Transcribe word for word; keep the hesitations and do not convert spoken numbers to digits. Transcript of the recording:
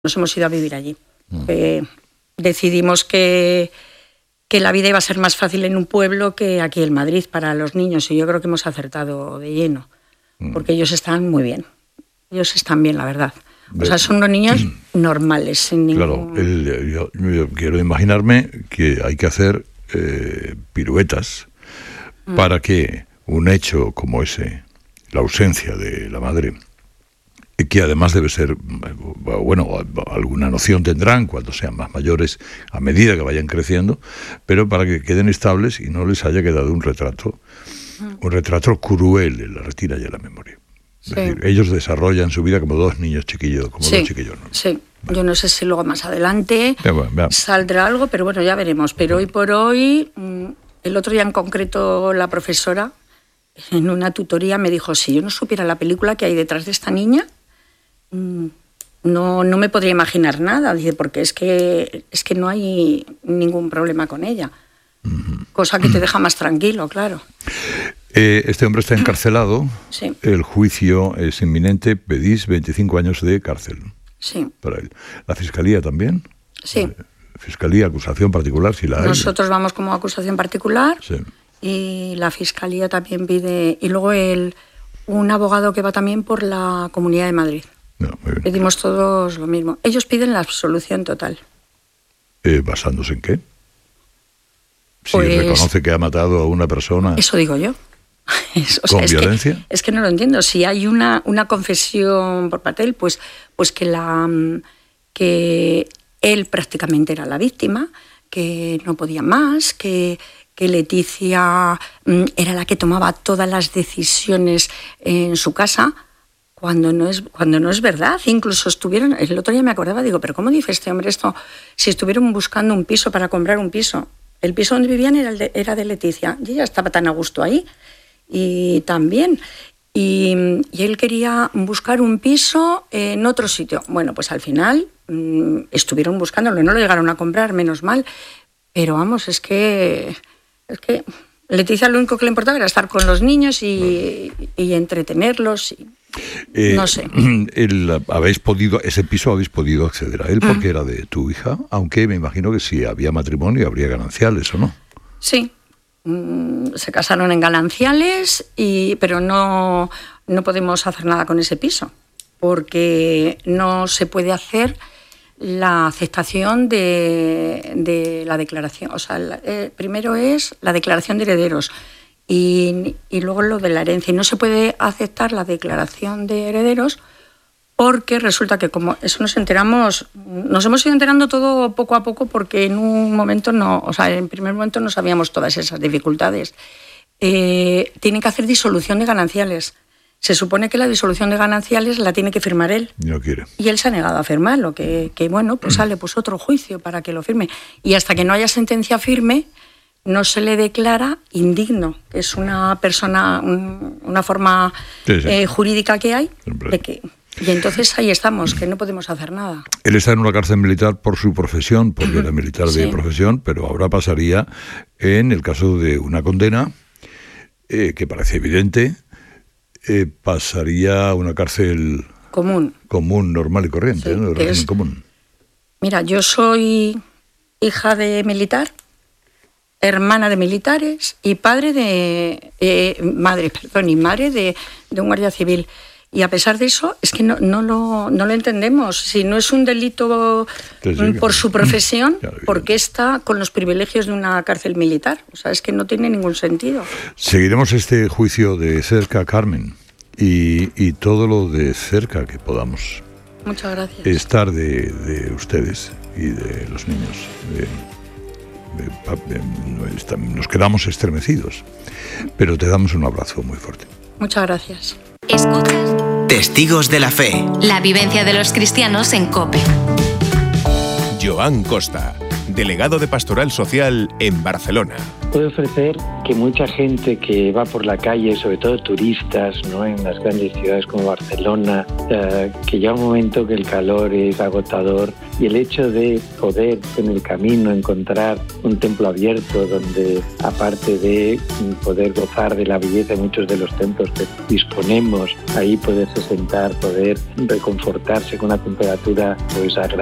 Nos hemos ido a vivir allí. Mm. Eh, decidimos que, que la vida iba a ser más fácil en un pueblo que aquí en Madrid para los niños, y yo creo que hemos acertado de lleno, mm. porque ellos están muy bien. Ellos están bien, la verdad. O sea, son unos niños normales, sin ningún... Claro, el, yo, yo quiero imaginarme que hay que hacer eh, piruetas mm. para que un hecho como ese, la ausencia de la madre, que además debe ser, bueno, alguna noción tendrán cuando sean más mayores a medida que vayan creciendo, pero para que queden estables y no les haya quedado un retrato, un retrato cruel en la retina y en la memoria. Es sí. decir, ellos desarrollan su vida como dos niños chiquillos, como sí, dos chiquillos, ¿no? Sí, bueno. Yo no sé si luego más adelante ya, bueno, ya. saldrá algo, pero bueno, ya veremos. Pero hoy por hoy, el otro día en concreto la profesora, en una tutoría me dijo, si yo no supiera la película que hay detrás de esta niña, no, no me podría imaginar nada, dice, porque es que, es que no hay ningún problema con ella. Uh-huh. Cosa que te deja más tranquilo, claro. Eh, este hombre está encarcelado, sí. El juicio es inminente, pedís veinticinco años de cárcel. Sí. Para él. ¿La fiscalía también? Sí. Eh, fiscalía, acusación particular, si la hay. Nosotros vamos como acusación particular sí. y la fiscalía también pide, y luego el, un abogado que va también por la Comunidad de Madrid. No, pedimos todos lo mismo. Ellos piden la absolución total. Eh, ¿Basándose en qué? Si pues, reconoce que ha matado a una persona... Eso digo yo. Es, o ¿Con sea, es violencia? Que, es que no lo entiendo. Si hay una, una confesión por parte de él, pues, pues que, la, que él prácticamente era la víctima, que no podía más, que, que Leticia era la que tomaba todas las decisiones en su casa... Cuando no es cuando no es verdad. Incluso estuvieron, el otro día me acordaba, digo, pero ¿cómo dice este hombre esto? Si estuvieron buscando un piso para comprar un piso. El piso donde vivían era, el de, era de Leticia, y ella estaba tan a gusto ahí, y también. Y, y él quería buscar un piso en otro sitio. Bueno, pues al final mmm, estuvieron buscándolo, no lo llegaron a comprar, menos mal. Pero vamos, es que... Es que Leticia lo único que le importaba era estar con los niños y, y entretenerlos y... Eh, no sé. El, habéis podido, ese piso habéis podido acceder a él porque mm. era de tu hija, aunque me imagino que si había matrimonio habría gananciales, ¿o no? Sí, mm, se casaron en gananciales, y, pero no, no podemos hacer nada con ese piso porque no se puede hacer la aceptación de, de la declaración. O sea, la, eh, primero es la declaración de herederos. Y, y luego lo de la herencia. Y no se puede aceptar la declaración de herederos porque resulta que como eso nos enteramos, nos hemos ido enterando todo poco a poco porque en un momento no, o sea, en primer momento no sabíamos todas esas dificultades. Eh, tienen que hacer disolución de gananciales. Se supone que la disolución de gananciales la tiene que firmar él. No quiere. Y él se ha negado a firmarlo, que, que bueno, pues sale pues otro juicio para que lo firme. Y hasta que no haya sentencia firme, no se le declara indigno. Es una persona, un, una forma sí, sí. Eh, jurídica que hay. De que, y entonces ahí estamos, que no podemos hacer nada. Él está en una cárcel militar por su profesión, porque era militar de sí. profesión, pero ahora pasaría, en el caso de una condena, eh, que parece evidente, eh, pasaría a una cárcel... Común. Común, normal y corriente, sí, ¿no? De régimen es, común. Mira, yo soy hija de militar, hermana de militares y padre de eh, madre, perdón, y madre de, de un guardia civil. Y a pesar de eso, es que no, no, lo, no lo entendemos. Si no es un delito sí, sí, por su profesión, ¿por qué está con los privilegios de una cárcel militar? O sea, es que no tiene ningún sentido. Seguiremos este juicio de cerca, Carmen, y, y todo lo de cerca que podamos. Muchas gracias. Estar de, de ustedes y de los niños. De, nos quedamos estremecidos, pero te damos un abrazo muy fuerte. Muchas gracias. Escuchas Testigos de la Fe, la vivencia de los cristianos en COPE. Joan Costa, delegado de Pastoral Social en Barcelona. Puede ofrecer que mucha gente que va por la calle, sobre todo turistas, ¿no?, en las grandes ciudades como Barcelona, eh, que llega un momento que el calor es agotador, y el hecho de poder en el camino encontrar un templo abierto donde, aparte de poder gozar de la belleza de muchos de los templos que disponemos, ahí poderse sentar, poder reconfortarse con una temperatura pues agradable,